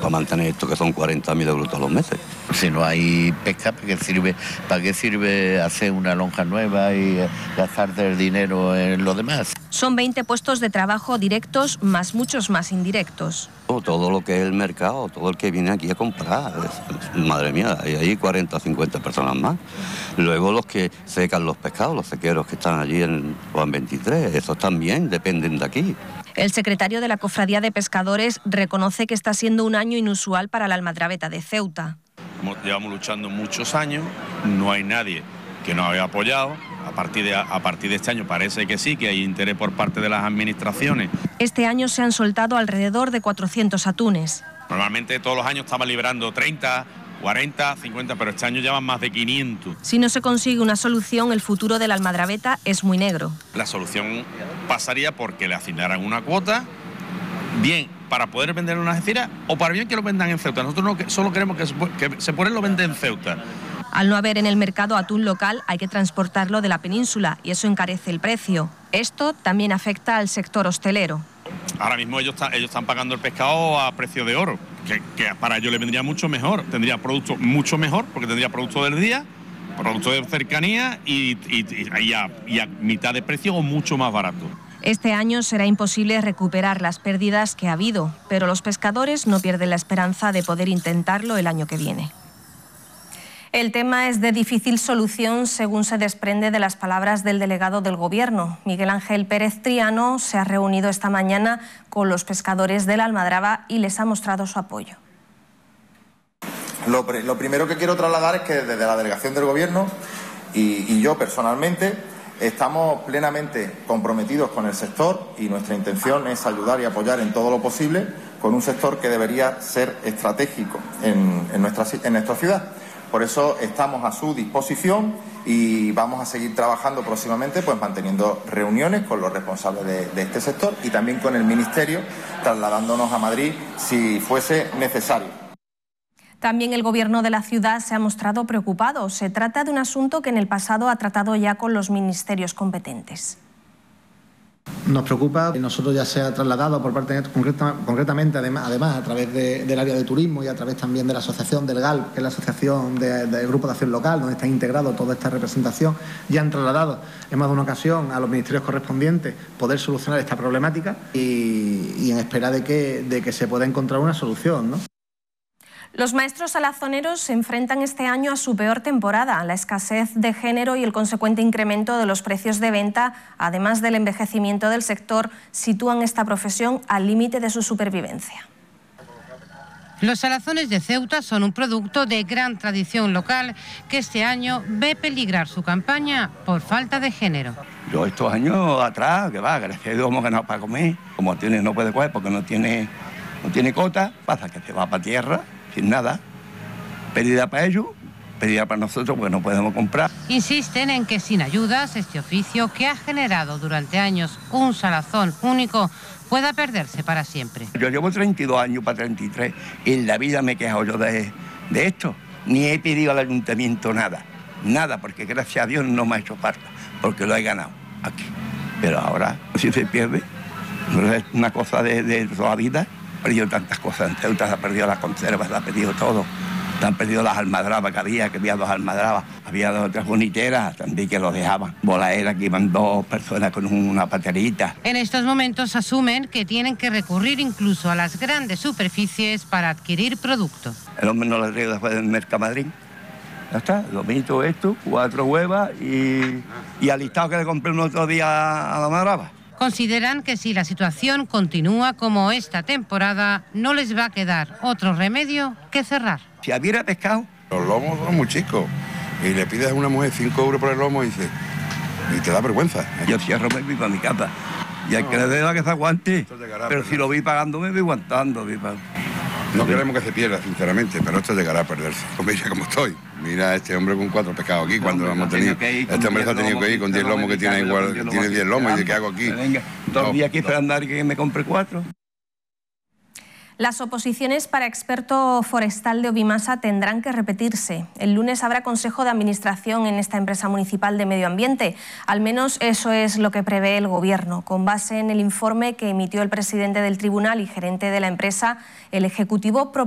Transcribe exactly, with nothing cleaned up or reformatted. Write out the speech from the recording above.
para mantener esto que son cuarenta mil euros todos los meses. Si no hay pesca, ¿para qué sirve, para qué sirve hacer una lonja nueva y gastar el dinero en lo demás? Son veinte puestos de trabajo directos más muchos más indirectos. Todo lo que es el mercado, todo el que viene aquí a comprar, madre mía, hay ahí cuarenta o cincuenta personas más. Luego los que secan los pescados, los sequeros que están allí en Juan veintitrés, esos también dependen de aquí. El secretario de la Cofradía de Pescadores reconoce que está siendo un año inusual para la almadraveta de Ceuta. Llevamos luchando muchos años, no hay nadie que nos haya apoyado. A partir, de, a partir de este año parece que sí, que hay interés por parte de las administraciones. Este año se han soltado alrededor de cuatrocientos atunes. Normalmente todos los años estaban liberando treinta, cuarenta, cincuenta, pero este año ya van más de quinientos. Si no se consigue una solución, el futuro de la almadraveta es muy negro. La solución pasaría porque le asignaran una cuota, bien para poder vender en una Algeciras o para bien que lo vendan en Ceuta. Nosotros no, solo queremos que se, que se pueden lo vender en Ceuta. Al no haber en el mercado atún local, hay que transportarlo de la península y eso encarece el precio. Esto también afecta al sector hostelero. Ahora mismo ellos, ellos están pagando el pescado a precio de oro, que, que para ellos les vendría mucho mejor. Tendría producto mucho mejor, porque tendría producto del día, producto de cercanía y, y, y, a, y a mitad de precio o mucho más barato. Este año será imposible recuperar las pérdidas que ha habido, pero los pescadores no pierden la esperanza de poder intentarlo el año que viene. El tema es de difícil solución, según se desprende de las palabras del delegado del Gobierno. Miguel Ángel Pérez Triano se ha reunido esta mañana con los pescadores de la Almadraba y les ha mostrado su apoyo. Lo, lo primero que quiero trasladar es que desde la delegación del Gobierno y, y yo personalmente estamos plenamente comprometidos con el sector y nuestra intención es ayudar y apoyar en todo lo posible con un sector que debería ser estratégico en, en, nuestra, en nuestra ciudad. Por eso estamos a su disposición y vamos a seguir trabajando próximamente, pues manteniendo reuniones con los responsables de, de este sector y también con el Ministerio, trasladándonos a Madrid si fuese necesario. También el Gobierno de la ciudad se ha mostrado preocupado. Se trata de un asunto que en el pasado ha tratado ya con los ministerios competentes. Nos preocupa que nosotros ya se ha trasladado por parte de, concreta, concretamente además, además a través de, del área de turismo y a través también de la asociación del G A L, que es la asociación del de Grupo de Acción Local, donde está integrado toda esta representación, ya han trasladado en más de una ocasión a los ministerios correspondientes poder solucionar esta problemática y, y en espera de que, de que se pueda encontrar una solución, ¿no? Los maestros salazoneros se enfrentan este año a su peor temporada. La escasez de género y el consecuente incremento de los precios de venta, además del envejecimiento del sector, sitúan esta profesión al límite de su supervivencia. Los salazones de Ceuta son un producto de gran tradición local que este año ve peligrar su campaña por falta de género. Yo estos años atrás, que va, gracias a Dios hemos ganado para comer. Como tiene, no puede coger porque no tiene, no tiene cota, pasa que se va para tierra sin nada. Pérdida para ellos, pérdida para nosotros porque no podemos comprar. Insisten en que sin ayudas este oficio que ha generado durante años un salazón único pueda perderse para siempre. Yo llevo treinta y dos años para treinta y tres y en la vida me he quejado yo de, de esto. Ni he pedido al ayuntamiento nada, nada, porque gracias a Dios no me ha hecho falta, porque lo he ganado aquí. Pero ahora, si se pierde, es una cosa de, de toda la vida. Ha perdido tantas cosas en Ceuta, se ha perdido las conservas, se ha perdido todo. Se han perdido las almadrabas que había, que había dos almadrabas. Había dos otras boniteras también que lo dejaban. Voladeras que iban dos personas con una paterita. En estos momentos asumen que tienen que recurrir incluso a las grandes superficies para adquirir productos. El hombre no le traigo después del Mercamadrid. Ya está, lo mito esto, cuatro huevas y, y al listado que le compré un otro día a la almadraba. Consideran que si la situación continúa como esta temporada, no les va a quedar otro remedio que cerrar. Si hubiera pescado... Los lomos son muy chicos y le pides a una mujer cinco euros por el lomo y, dice, y te da vergüenza. Yo cierro, me voy para mi casa y al que le dé la que se aguante, pero si lo vi pagando me voy aguantando. Vi pa... No queremos que se pierda, sinceramente, pero esto llegará a perderse. Mira cómo estoy. Mira este hombre con cuatro pescados aquí, cuando no, hemos tenido... Este hombre se ha tenido que ir con diez lomos que tiene igual, tiene diez lomos, y ¿de qué hago aquí? Venga, dos días aquí esperando a que me compre cuatro. Las oposiciones para experto forestal de Obimasa tendrán que repetirse. El lunes habrá consejo de administración en esta empresa municipal de medio ambiente. Al menos eso es lo que prevé el Gobierno. Con base en el informe que emitió el presidente del tribunal y gerente de la empresa, el Ejecutivo propone